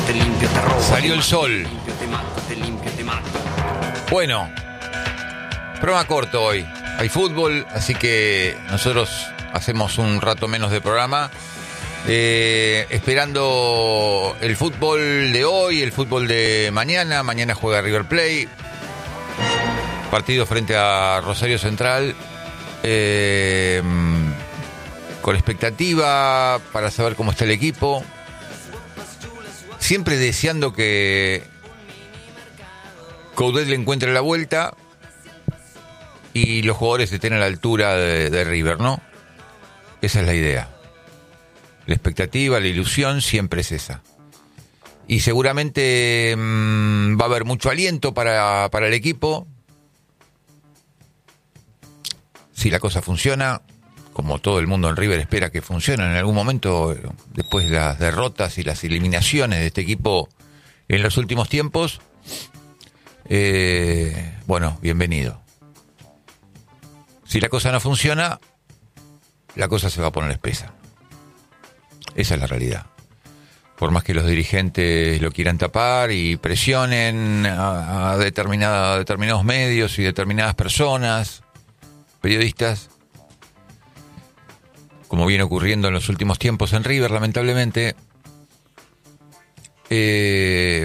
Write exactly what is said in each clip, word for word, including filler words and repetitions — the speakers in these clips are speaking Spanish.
te limpio, te robo. Salió el sol. Te limpio, te mato, te limpio, te mato. Bueno, programa corto hoy. Hay fútbol, así que nosotros hacemos un rato menos de programa. Eh, esperando el fútbol de hoy, el fútbol de mañana. Mañana juega River Plate. Partido frente a Rosario Central. Eh, con expectativa para saber cómo está el equipo. Siempre deseando que Coudet le encuentre la vuelta y los jugadores estén a la altura de, de River, ¿no? Esa es la idea. La expectativa, la ilusión siempre es esa. Y seguramente mmm, va a haber mucho aliento para, para el equipo. Si la cosa funciona, como todo el mundo en River espera que funcione en algún momento, después de las derrotas y las eliminaciones de este equipo en los últimos tiempos, eh, bueno, bienvenido. Si la cosa no funciona, la cosa se va a poner espesa. Esa es la realidad. Por más que los dirigentes lo quieran tapar y presionen a, a, determinada, a determinados medios y determinadas personas, periodistas, como viene ocurriendo en los últimos tiempos en River, lamentablemente, eh,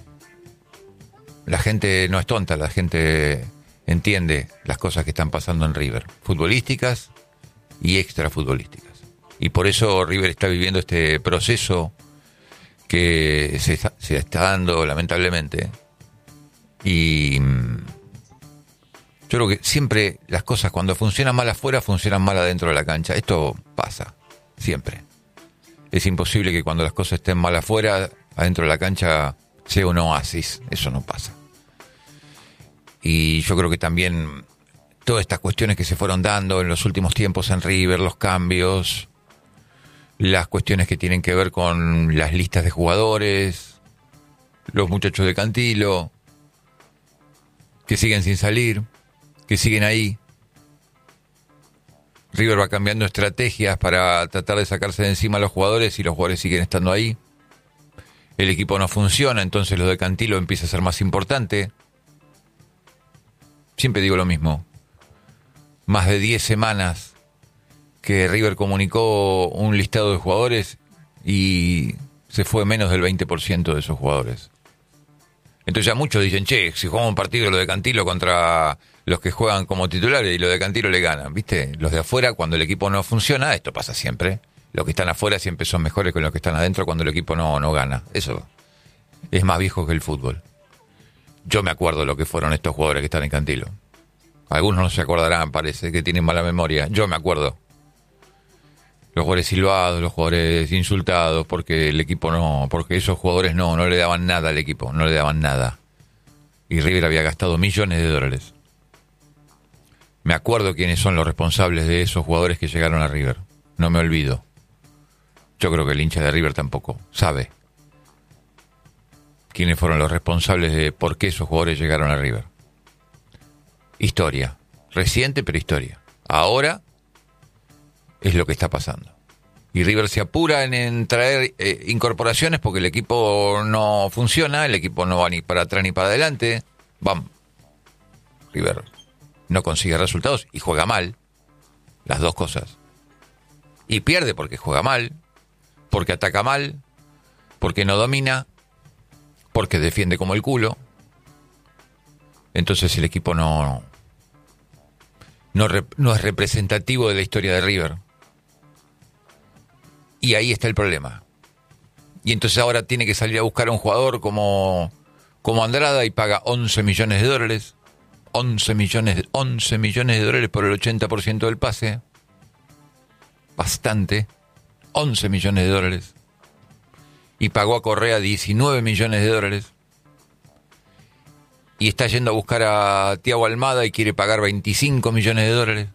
la gente no es tonta, la gente entiende las cosas que están pasando en River, futbolísticas y extrafutbolísticas. Y por eso River está viviendo este proceso que se, se está dando lamentablemente. Y yo creo que siempre las cosas cuando funcionan mal afuera, funcionan mal adentro de la cancha. Esto pasa, siempre. Es imposible que cuando las cosas estén mal afuera, adentro de la cancha sea un oasis. Eso no pasa. Y yo creo que también todas estas cuestiones que se fueron dando en los últimos tiempos en River, los cambios, las cuestiones que tienen que ver con las listas de jugadores, los muchachos de Cantilo, que siguen sin salir, que siguen ahí. River va cambiando estrategias para tratar de sacarse de encima a los jugadores y los jugadores siguen estando ahí. El equipo no funciona, entonces lo de Cantilo empieza a ser más importante. Siempre digo lo mismo. Más de diez semanas que River comunicó un listado de jugadores y se fue menos del veinte por ciento de esos jugadores. Entonces ya muchos dicen, che, si jugamos un partido lo de Cantilo contra los que juegan como titulares y lo de Cantilo le ganan, ¿viste? Los de afuera, cuando el equipo no funciona, esto pasa siempre. Los que están afuera siempre son mejores que los que están adentro cuando el equipo no, no gana. Eso es más viejo que el fútbol. Yo me acuerdo lo que fueron estos jugadores que están en Cantilo. Algunos no se acordarán, parece que tienen mala memoria. Yo me acuerdo. Los jugadores silbados, los jugadores insultados, porque el equipo no, porque esos jugadores no, no le daban nada al equipo, no le daban nada. Y River había gastado millones de dólares. Me acuerdo quiénes son los responsables de esos jugadores que llegaron a River. No me olvido. Yo creo que el hincha de River tampoco sabe quiénes fueron los responsables de por qué esos jugadores llegaron a River. Historia. Reciente, pero historia. Ahora es lo que está pasando. Y River se apura en, en traer eh, incorporaciones porque el equipo no funciona, el equipo no va ni para atrás ni para adelante. Bam. River no consigue resultados y juega mal. Las dos cosas. Y pierde porque juega mal, porque ataca mal, porque no domina, porque defiende como el culo. Entonces el equipo no, no, no es representativo de la historia de River. Y ahí está el problema. Y entonces ahora tiene que salir a buscar a un jugador como, como Andrada y paga once millones de dólares. once millones, once millones de dólares por el ochenta por ciento del pase. Bastante. once millones de dólares. Y pagó a Correa diecinueve millones de dólares. Y está yendo a buscar a Thiago Almada y quiere pagar veinticinco millones de dólares.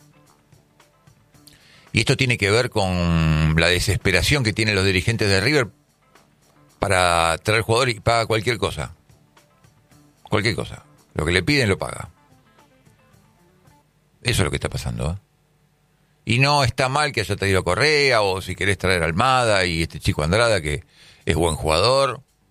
Y esto tiene que ver con la desesperación que tienen los dirigentes de River para traer jugadores y paga cualquier cosa. Cualquier cosa. Lo que le piden lo paga. Eso es lo que está pasando, ¿eh? Y no está mal que haya traído a Correa o si querés traer a Almada y este chico Andrada que es buen jugador.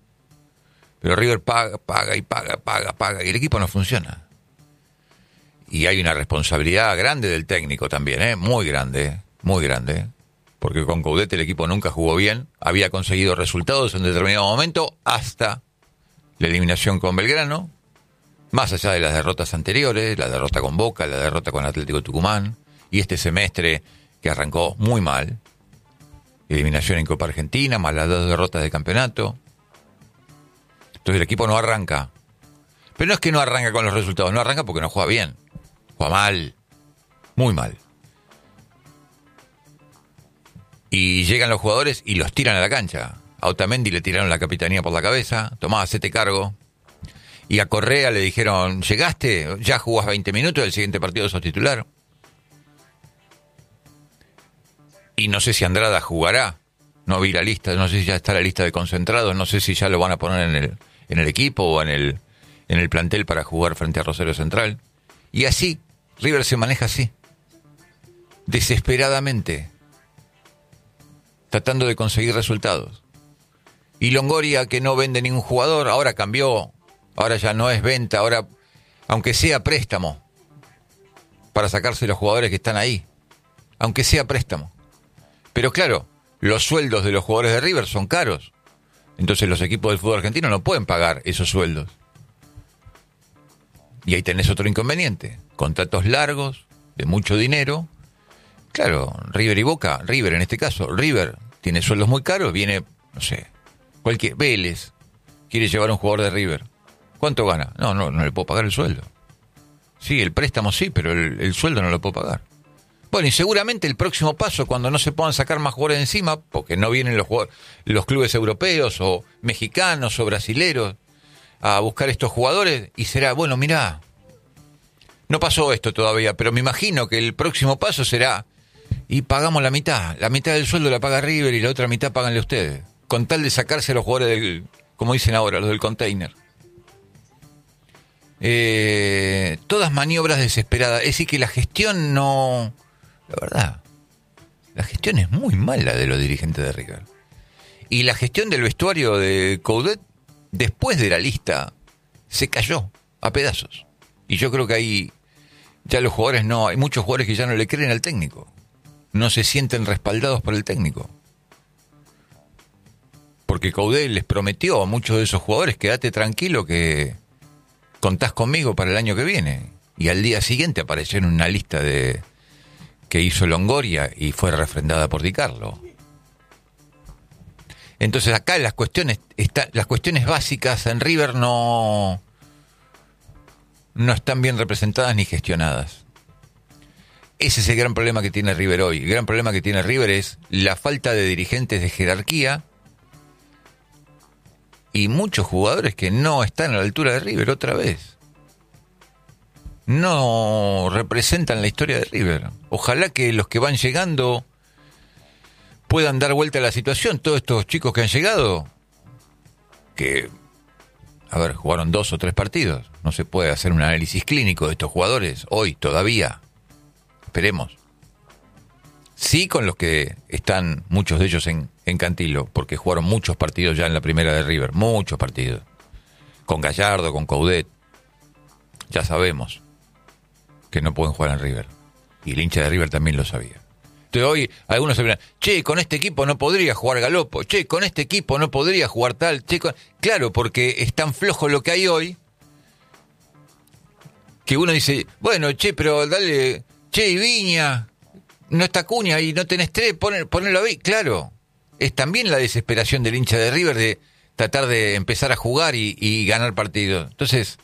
Pero River paga, paga y paga, paga, paga, y el equipo no funciona. Y hay una responsabilidad grande del técnico también, ¿eh? Muy grande, muy grande. Porque con Coudet el equipo nunca jugó bien, había conseguido resultados en determinado momento hasta la eliminación con Belgrano, más allá de las derrotas anteriores, la derrota con Boca, la derrota con Atlético Tucumán, y este semestre que arrancó muy mal, eliminación en Copa Argentina, más las dos derrotas de campeonato. Entonces el equipo no arranca. Pero no es que no arranca con los resultados, no arranca porque no juega bien, juega mal, muy mal. Y llegan los jugadores y los tiran a la cancha. A Otamendi le tiraron la capitanía por la cabeza, tomá, hacete cargo. Y a Correa le dijeron, llegaste, ya jugás veinte minutos, el siguiente partido sos titular. Y no sé si Andrada jugará, no vi la lista, no sé si ya está la lista de concentrados, no sé si ya lo van a poner en el, en el equipo o en el, en el plantel para jugar frente a Rosario Central. Y así, River se maneja así, desesperadamente, tratando de conseguir resultados. Y Longoria, que no vende ningún jugador, ahora cambió, ahora ya no es venta, ahora, aunque sea préstamo, para sacarse los jugadores que están ahí, aunque sea préstamo. Pero claro, los sueldos de los jugadores de River son caros, entonces los equipos del fútbol argentino no pueden pagar esos sueldos. Y ahí tenés otro inconveniente, contratos largos, de mucho dinero. Claro, River y Boca, River en este caso, River tiene sueldos muy caros, viene, no sé, cualquier, Vélez quiere llevar a un jugador de River. ¿Cuánto gana? No, no, no le puedo pagar el sueldo. Sí, el préstamo sí, pero el, el sueldo no lo puedo pagar. Bueno, y seguramente el próximo paso, cuando no se puedan sacar más jugadores de encima, porque no vienen los, los clubes europeos o mexicanos o brasileros a buscar estos jugadores, y será, bueno, mirá, no pasó esto todavía, pero me imagino que el próximo paso será, y pagamos la mitad, la mitad del sueldo la paga River y la otra mitad páganle ustedes, con tal de sacarse a los jugadores del, como dicen ahora, los del container. Eh, todas maniobras desesperadas, es decir que la gestión no, la verdad, la gestión es muy mala de los dirigentes de River. Y la gestión del vestuario de Coudet, después de la lista, se cayó a pedazos. Y yo creo que ahí ya los jugadores no, hay muchos jugadores que ya no le creen al técnico. No se sienten respaldados por el técnico. Porque Coudet les prometió a muchos de esos jugadores, quédate tranquilo que contás conmigo para el año que viene. Y al día siguiente apareció en una lista de que hizo Longoria y fue refrendada por Di Carlo. Entonces acá las cuestiones está, las cuestiones básicas en River no, no están bien representadas ni gestionadas. Ese es el gran problema que tiene River hoy. El gran problema que tiene River es la falta de dirigentes de jerarquía y muchos jugadores que no están a la altura de River otra vez. No representan la historia de River. Ojalá que los que van llegando puedan dar vuelta a la situación. Todos estos chicos que han llegado, que, a ver, jugaron dos o tres partidos. No se puede hacer un análisis clínico de estos jugadores hoy todavía. Esperemos. Sí, con los que están muchos de ellos en, en Cantilo, porque jugaron muchos partidos ya en la primera de River. Muchos partidos. Con Gallardo, con Coudet. Ya sabemos que no pueden jugar en River. Y el hincha de River también lo sabía. Entonces hoy algunos se miran, che, con este equipo no podría jugar Galopo, che, con este equipo no podría jugar tal, che, con... Claro, porque es tan flojo lo que hay hoy, que uno dice, bueno, che, pero dale, che, y Viña, no está Acuña y no tenés tres, poner, ponerlo ahí. Claro, es también la desesperación del hincha de River de tratar de empezar a jugar y, y ganar partidos. Entonces,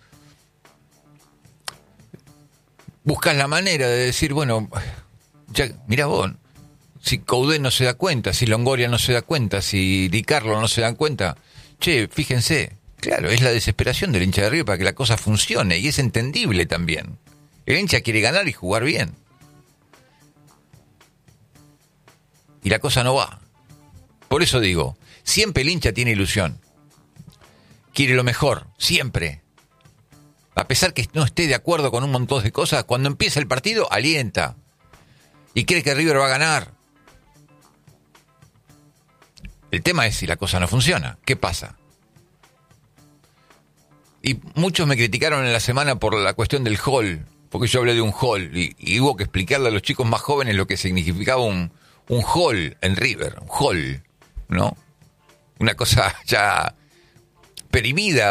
buscas la manera de decir, bueno, ya, mirá vos, si Coudet no se da cuenta, si Longoria no se da cuenta, si Di Carlo no se dan cuenta, che, fíjense, claro, es la desesperación del hincha de River para que la cosa funcione, y es entendible también. El hincha quiere ganar y jugar bien. Y la cosa no va. Por eso digo, siempre el hincha tiene ilusión. Quiere lo mejor, siempre. A pesar que no esté de acuerdo con un montón de cosas, cuando empieza el partido, alienta. Y cree que River va a ganar. El tema es si la cosa no funciona. ¿Qué pasa? Y muchos me criticaron en la semana por la cuestión del hall, porque yo hablé de un hall, y, y hubo que explicarle a los chicos más jóvenes lo que significaba un, un hall en River, un hall, ¿no? Una cosa ya perimida.